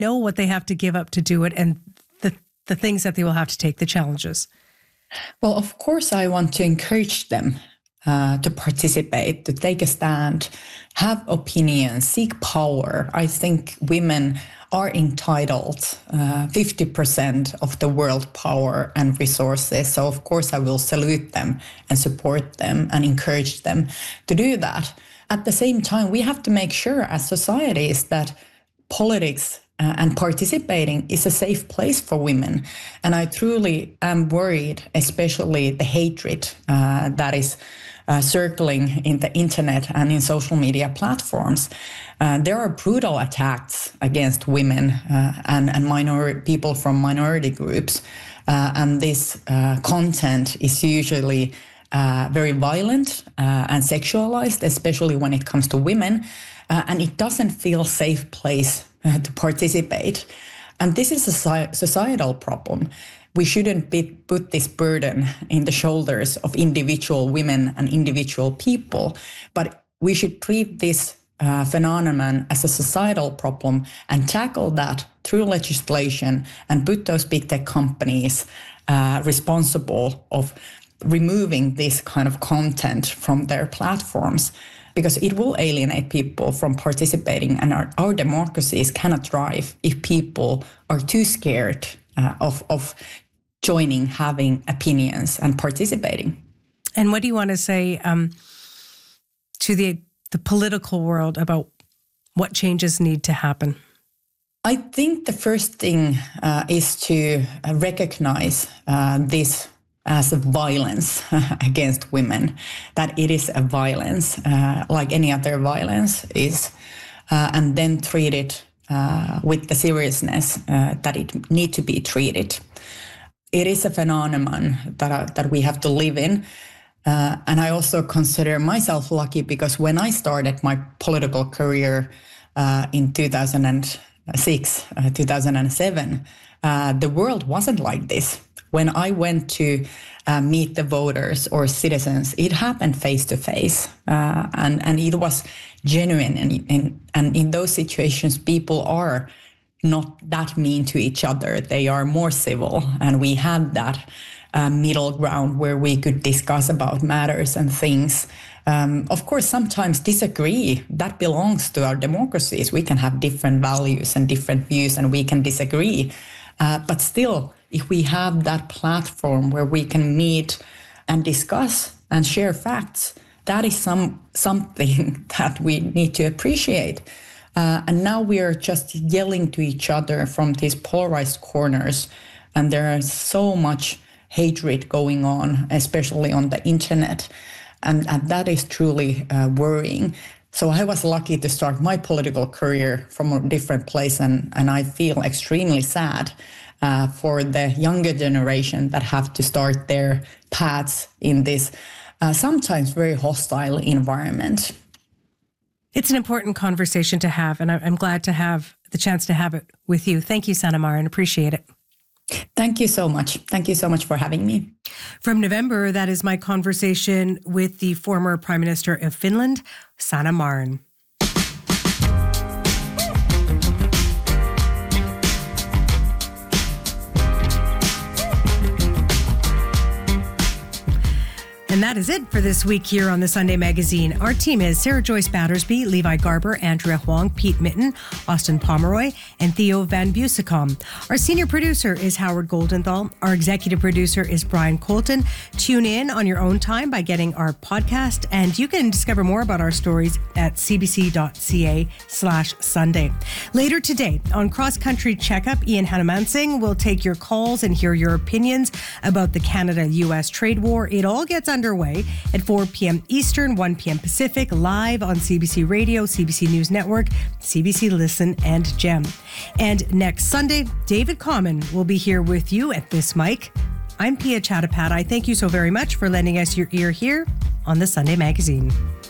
know what they have to give up to do it and the things that they will have to take, the challenges? Well, of course, I want to encourage them to participate, to take a stand, have opinions, seek power. I think women are entitled 50% of the world power and resources. So, of course, I will salute them and support them and encourage them to do that. At the same time, we have to make sure as societies that politics and participating is a safe place for women. And I truly am worried, especially the hatred that is circling in the internet and in social media platforms. There are brutal attacks against women and people from minority groups. And this content is usually very violent and sexualized, especially when it comes to women. And it doesn't feel a safe place to participate. And this is a societal problem. We shouldn't put this burden in the shoulders of individual women and individual people, but we should treat this phenomenon as a societal problem and tackle that through legislation and put those big tech companies responsible of removing this kind of content from their platforms, because it will alienate people from participating, and our democracies cannot thrive if people are too scared of joining, having opinions and participating. And what do you want to say to the political world about what changes need to happen? I think the first thing is to recognize this as a violence against women, that it is a violence like any other violence is, and then treat it with the seriousness that it needs to be treated. It is a phenomenon that we have to live in. And I also consider myself lucky because when I started my political career in 2006, 2007, the world wasn't like this. When I went to meet the voters or citizens, it happened face to face, and it was genuine. And in those situations, people are not that mean to each other. They are more civil, and we had that middle ground where we could discuss about matters and things. Of course, sometimes disagree. That belongs to our democracies. We can have different values and different views, and we can disagree. But still, if we have that platform where we can meet and discuss and share facts, that is something that we need to appreciate. And now we are just yelling to each other from these polarized corners, and there is so much hatred going on, especially on the internet, and that is truly worrying. So I was lucky to start my political career from a different place, and I feel extremely sad for the younger generation that have to start their paths in this sometimes very hostile environment. It's an important conversation to have, and I'm glad to have the chance to have it with you. Thank you, Sanna Marin. Appreciate it. Thank you so much. Thank you so much for having me. From November, that is my conversation with the former Prime Minister of Finland, Sanna Marin. And that is it for this week here on the Sunday Magazine. Our team is Sarah Joyce Battersby, Levi Garber, Andrea Huang, Pete Mitten, Austin Pomeroy, and Theo Van Bussicom. Our senior producer is Howard Goldenthal. Our executive producer is Brian Colton. Tune in on your own time by getting our podcast, and you can discover more about our stories at cbc.ca/Sunday. Later today on Cross Country Checkup, Ian Hanumansing will take your calls and hear your opinions about the Canada-US trade war. It all gets underway at 4 p.m. Eastern, 1 p.m. Pacific, live on CBC Radio, CBC News Network, CBC Listen, and GEM. And next Sunday, David Common will be here with you at this mic. I'm Pia Chattopadhyay. Thank you so very much for lending us your ear here on the Sunday Magazine.